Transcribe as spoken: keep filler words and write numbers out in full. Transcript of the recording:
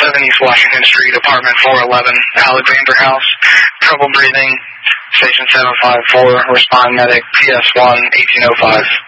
seven East Washington Street, apartment four eleven, Alexander House. Trouble breathing. Station seven five four, respond medic, P S one, eighteen oh five.